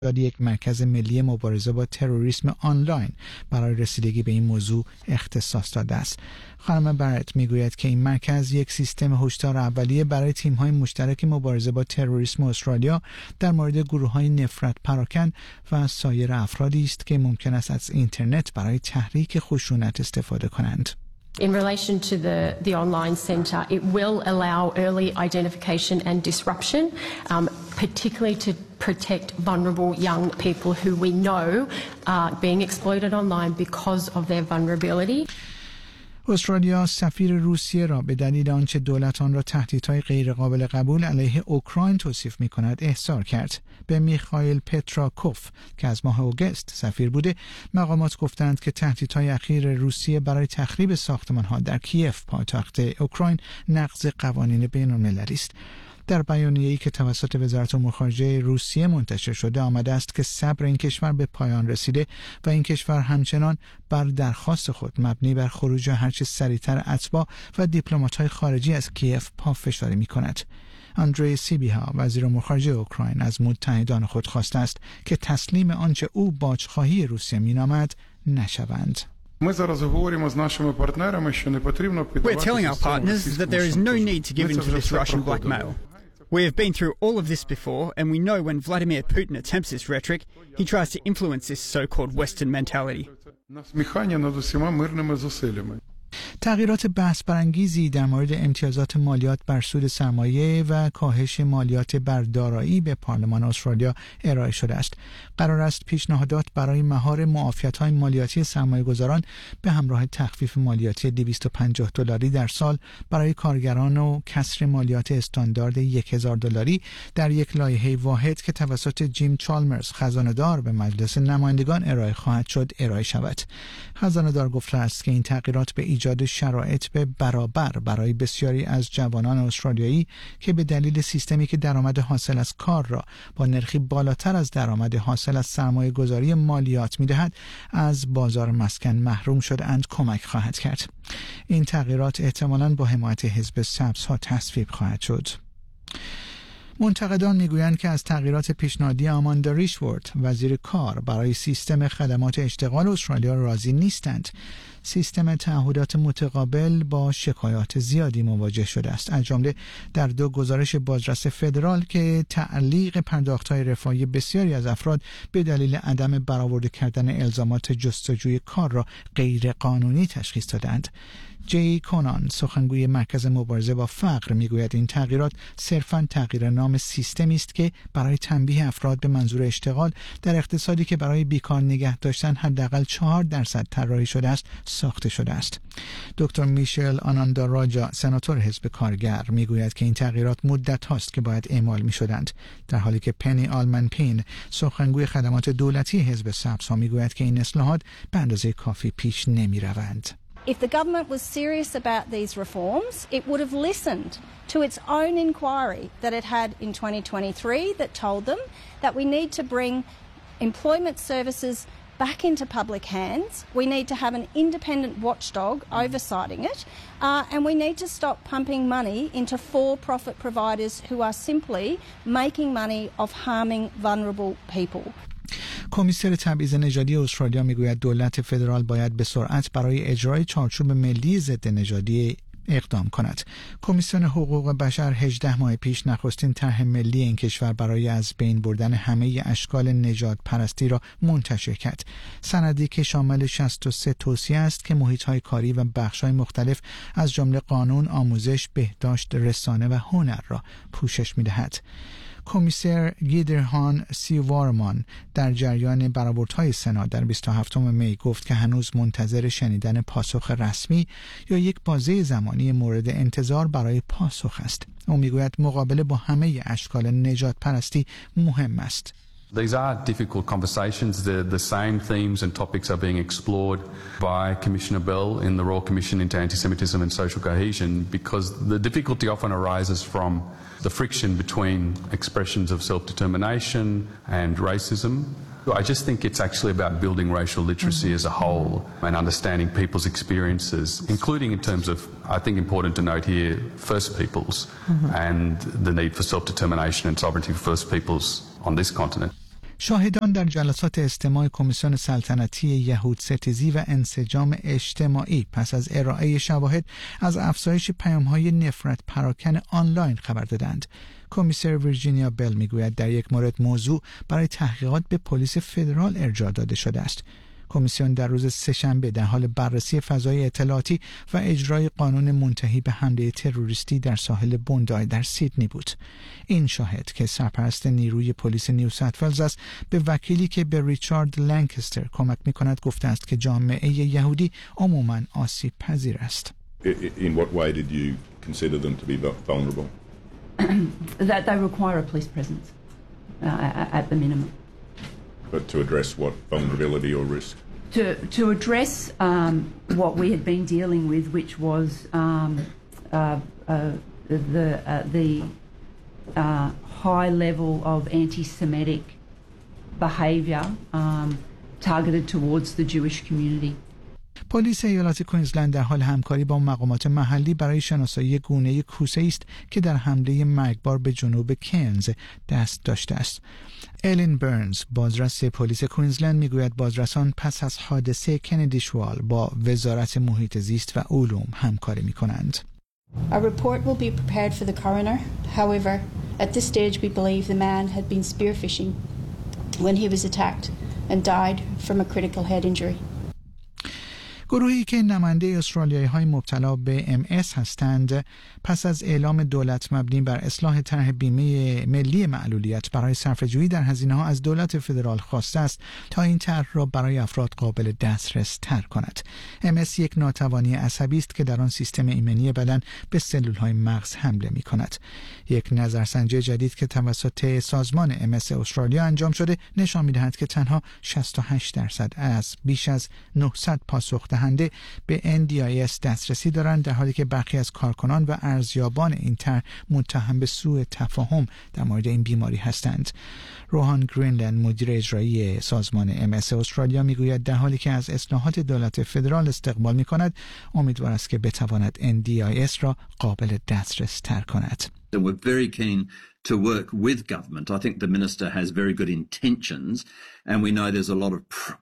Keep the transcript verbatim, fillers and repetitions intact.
یک مرکز ملی مبارزه با تروریسم آنلاین برای رسیدگی به این موضوع اختصاص داده است. خانم برت میگوید که این مرکز یک سیستم هشدار اولیه برای تیم‌های مشترک مبارزه با تروریسم استرالیا در مورد گروه‌های نفرت پراکن و سایر افرادی است که ممکن است از اینترنت برای تحریک خشونت استفاده کنند. In relation to the, the online centre, it will allow early identification and disruption, um, particularly to protect vulnerable young people who we know are being exploited online because of their vulnerability. استرالیا سفیر روسیه را به دلیل آنچه دولت آن را تهدیدهای غیرقابل قبول علیه اوکراین توصیف می‌کند احضار کرد. به میخائیل پتراکوف که از ماه اوگوست سفیر بوده، مقامات گفتند که تهدیدهای اخیر روسیه برای تخریب ساختمان‌ها در کیف پایتخت اوکراین نقض قوانین بین‌المللی است. در بیانیه‌ای که توسط وزارت امور خارجه روسیه منتشر شده آمده است که صبر این کشور به پایان رسیده و این کشور همچنان بر درخواست خود مبنی بر خروج هرچه سریعتر اتباع و دیپلمات‌های خارجی از کیف پافشاری می‌کند. آندری سیبیها وزیر امور خارجه اوکراین از متحدان خود خواسته است که تسلیم آنچه او باجخواهی روسیه مینامد نشوند. We're telling our partners that there is no need to give in to this Russian blackmail. We have been through all of this before, and we know when Vladimir Putin attempts this rhetoric, he tries to influence this so-called Western mentality. تغییرات بحث برانگیزی در مورد امتیازات مالیات بر سود سرمایه و کاهش مالیات بر دارایی به پارلمان استرالیا ارائه شده است. قرار است پیشنهادات برای مهار معافیت‌های مالیاتی سرمایه‌گذاران به همراه تخفیف مالیاتی دویست و پنجاه دلاری در سال برای کارگران و کسر مالیات استاندارد هزار دلاری در یک لایحه واحد که توسط جیم چالمرز خزانه‌دار به مجلس نمایندگان ارائه خواهد شد ارائه شود. خزانه‌دار گفته است که این تغییرات به ایجاد شرایط به برابر برای بسیاری از جوانان استرالیایی که به دلیل سیستمی که درآمد حاصل از کار را با نرخی بالاتر از درآمد حاصل از سرمایه گذاری مالیات می‌دهد از بازار مسکن محروم شده‌اند کمک خواهد کرد. این تغییرات احتمالاً با حمایت حزب سبزها تصویب خواهد شد. منتقدان میگویند که از تغییرات پیشنهادی آماندا ریشورد وزیر کار برای سیستم خدمات اشتغال استرالیا راضی نیستند. سیستم تعهدات متقابل با شکایات زیادی مواجه شده است، از جمله در دو گزارش بازرس فدرال که تعلیق پرداخت‌های رفاهی بسیاری از افراد به دلیل عدم برآورده کردن الزامات جستجوی کار را غیر قانونی تشخیص دادند. جی کونان سخنگوی مرکز مبارزه با فقر میگوید این تغییرات صرفاً تغییر نام سیستمی است که برای تنبیه افراد به منظور اشتغال در اقتصادی که برای بیکار نگه داشتن حداقل چهار درصد طراحی شده است ساخته شده است. دکتر میشل آنانداراجا سناتور حزب کارگر میگوید که این تغییرات مدت هاست که باید اعمال میشدند، در حالی که پنی آلمن پین سخنگوی خدمات دولتی حزب سبزها میگوید که این اصلاحات به اندازه کافی پیش نمیروند. If the government was serious about these reforms, it would have listened to its own inquiry that it had in twenty twenty-three that told them that we need to bring employment services back into public hands. We need to have an independent watchdog oversighting it, uh, and we need to stop pumping money into for-profit providers who are simply making money off harming vulnerable people. کمیسر تبعیض نژادی استرالیا میگوید دولت فدرال باید به سرعت برای اجرای چارچوب ملی ضد نژادی اقدام کند. کمیسیون حقوق بشر هجده ماه پیش نخستین طرح ملی این کشور برای از بین بردن همه اشکال نژاد پرستی را منتشر کرد. سندی که شامل شصت و سه توصیه است که محیط‌های کاری و بخش‌های مختلف از جمله قانون، آموزش، بهداشت، رسانه و هنر را پوشش می‌دهد. کمیسر گیدرهان سیوارمان در جریان برآوردهای سنا در بیست و هفتم می گفت که هنوز منتظر شنیدن پاسخ رسمی یا یک بازه زمانی مورد انتظار برای پاسخ است. او میگوید مقابله با همه اشکال نژاد پرستی مهم است. These are difficult conversations. The, the same themes and topics are being explored by Commissioner Bell in the Royal Commission into Anti-Semitism and Social Cohesion, because the difficulty often arises from the friction between expressions of self-determination and racism. I just think it's actually about building racial literacy mm-hmm. as a whole and understanding people's experiences, including in terms of, I think important to note here, First Peoples mm-hmm. and the need for self-determination and sovereignty for First Peoples on this continent. شاهدان در جلسات استماع کمیسیون سلطنتی یهود ستیزی و انسجام اجتماعی پس از ارائه شواهد از افزایش پیام‌های نفرت پراکن آنلاین خبر دادند. کمیسر ویرجینیا بل میگوید در یک مورد موضوع برای تحقیقات به پلیس فدرال ارجاع داده شده است. کمیسیون در روز سه‌شنبه در حال بررسی فضای اطلاعاتی و اجرای قانون منتهی به حمله تروریستی در ساحل بوندای در سیدنی بود. این شاهد که سرپرست نیروی پلیس نیو ساوت ولز است به وکیلی که به ریچارد لانکستر کمک می‌کند گفته است که جامعه یهودی عموماً آسیب پذیر است. In what way did you consider them to be vulnerable? That they require a police presence uh, at the minimum. But to address what vulnerability or risk? To to address um, what we had been dealing with, which was um, uh, uh, the uh, the uh, high level of anti-Semitic behaviour um, targeted towards the Jewish community. پلیس ایالت کوینزلند در حال همکاری با مقامات محلی برای شناسایی گونه کوسه‌ای است که در حمله مرگبار به جنوب کنز دست داشته است. الین برنز بازرس پلیس کوینزلند میگوید بازرسان پس از حادثه کندی شوال با وزارت محیط زیست و علوم همکاری می‌کنند. A report will be prepared for the coroner. However, at this stage we believe the man had been spearfishing when he was attacked and died from a critical head injury. گروهی که نماینده استرالیایی‌های مبتلا به ام اس هستند پس از اعلام دولت مبنی بر اصلاح طرح بیمه ملی معلولیت برای صرفه‌جویی در هزینه‌ها از دولت فدرال خواسته است تا این طرح را برای افراد قابل دسترس تر کند. ام اس یک ناتوانی عصبی است که در آن سیستم ایمنی بدن به سلول‌های مغز حمله می‌کند. یک نظرسنجی جدید که توسط سازمان ام اس استرالیا انجام شده نشان می‌دهد که تنها شصت و هشت درصد از بیش از نهصد پاسخ دهنده به ان دی آی اس دسترسی دارند، در حالی که برخی از کارکنان و ارزیابان این طرح متهم به سوء تفاهم در مورد این بیماری هستند. روهان گرینلند مدیر اجرایی سازمان ام اس استرالیا میگوید در حالی که از اصلاحات دولت فدرال استقبال می‌کند، امیدوار است که بتواند ان دی آی اس را قابل دسترس تر کند. And we're very keen to work with government. I think the minister has very good intentions, and we know there's a lot of pr-